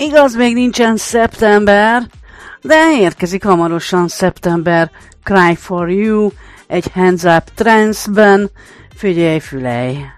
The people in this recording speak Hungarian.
Igaz, még nincsen szeptember, de érkezik hamarosan szeptember. Cry for You, egy Hands Up Trance-ben. Figyelj, fülej!